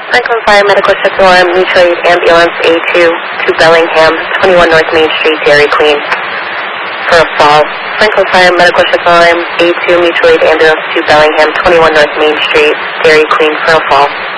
Franklin Fire Medical Shuttle Alarm, Mutual Aid Ambulance A2 to Bellingham, 21 North Main Street, Dairy Queen, for a fall. Franklin Fire Medical Shuttle Alarm A2 Mutual Aid Ambulance to Bellingham, 21 North Main Street, Dairy Queen, for a fall.